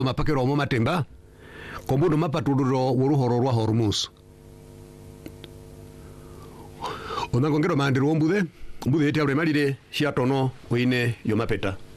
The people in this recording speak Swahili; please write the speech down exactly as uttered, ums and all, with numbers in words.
mapakero mo matemba komuno mapatuluro uruhoro rwa Hormuz ona ngongero mandiro mbuthe mbuthe ete aure malire ciatono oine yo mapeta